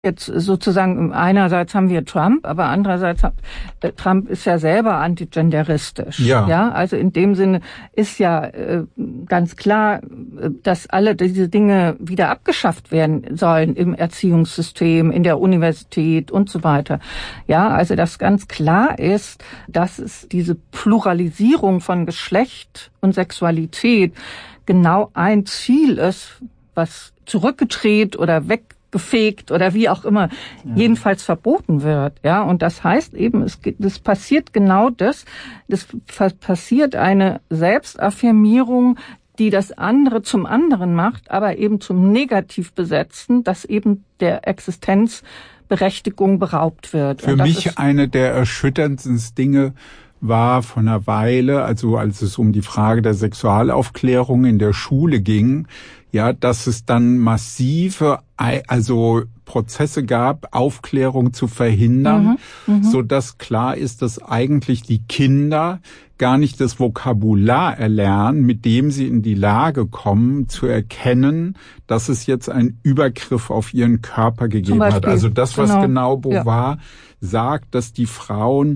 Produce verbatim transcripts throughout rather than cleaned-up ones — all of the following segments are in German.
Jetzt sozusagen, einerseits haben wir Trump, aber andererseits hat, äh, Trump ist ja selber antigenderistisch. Ja. Ja, also in dem Sinne ist ja äh, ganz klar, dass alle diese Dinge wieder abgeschafft werden sollen im Erziehungssystem, in der Universität und so weiter. Ja, also dass ganz klar ist, dass es diese Pluralisierung von Geschlecht und Sexualität genau ein Ziel ist, was zurückgedreht oder weg gefegt oder wie auch immer, ja. jedenfalls verboten wird, ja. Und das heißt eben, es das passiert genau das, das passiert eine Selbstaffirmierung, die das andere zum anderen macht, aber eben zum negativ besetzten, dass eben der Existenzberechtigung beraubt wird. Für mich eine der erschütterndsten Dinge war vor einer Weile, also als es um die Frage der Sexualaufklärung in der Schule ging, ja, dass es dann massive, also Prozesse gab, Aufklärung zu verhindern, mhm, so dass klar ist, dass eigentlich die Kinder gar nicht das Vokabular erlernen, mit dem sie in die Lage kommen, zu erkennen, dass es jetzt einen Übergriff auf ihren Körper gegeben hat. Also das, was genau, genau Beauvoir ja. sagt, dass die Frauen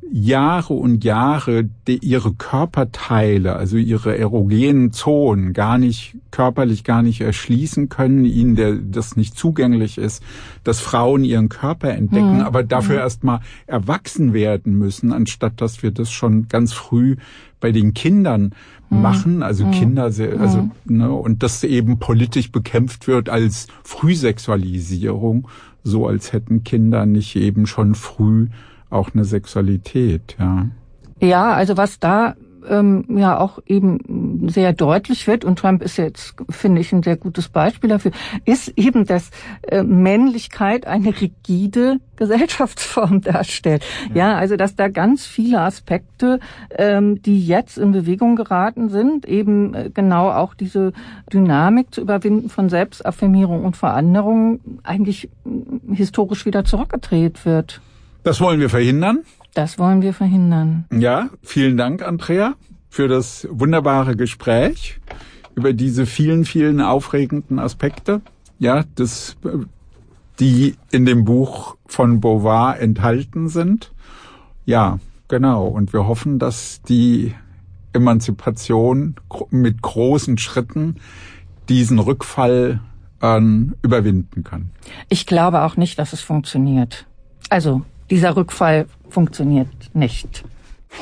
Jahre und Jahre die, ihre Körperteile, also ihre erogenen Zonen gar nicht, körperlich gar nicht erschließen können, ihnen der, das nicht zugänglich ist, dass Frauen ihren Körper entdecken, mhm. aber dafür mhm. erstmal erwachsen werden müssen, anstatt dass wir das schon ganz früh bei den Kindern mhm. machen, also mhm. Kinder, also, ne, und das eben politisch bekämpft wird als Frühsexualisierung, so als hätten Kinder nicht eben schon früh auch eine Sexualität, ja. Ja, also was da ähm, ja auch eben sehr deutlich wird, und Trump ist jetzt, finde ich, ein sehr gutes Beispiel dafür, ist eben, dass äh, Männlichkeit eine rigide Gesellschaftsform darstellt. Ja. ja, also dass da ganz viele Aspekte, ähm, die jetzt in Bewegung geraten sind, eben äh, genau auch diese Dynamik zu überwinden von Selbstaffirmierung und Veränderung eigentlich äh, historisch wieder zurückgedreht wird. Das wollen wir verhindern. Das wollen wir verhindern. Ja, vielen Dank, Andrea, für das wunderbare Gespräch über diese vielen, vielen aufregenden Aspekte, ja, das, die in dem Buch von Beauvoir enthalten sind. Ja, genau. Und wir hoffen, dass die Emanzipation mit großen Schritten diesen Rückfall äh, überwinden kann. Ich glaube auch nicht, dass es funktioniert. Also, dieser Rückfall funktioniert nicht.